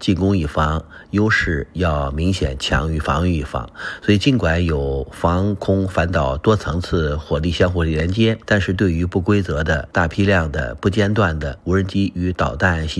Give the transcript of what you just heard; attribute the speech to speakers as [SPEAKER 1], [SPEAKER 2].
[SPEAKER 1] 进攻一方优势要明显强于防御一方，所以尽管有防空反导多层次火力相互连接，但是对于不规则的大批量的不间断的无人机与导弹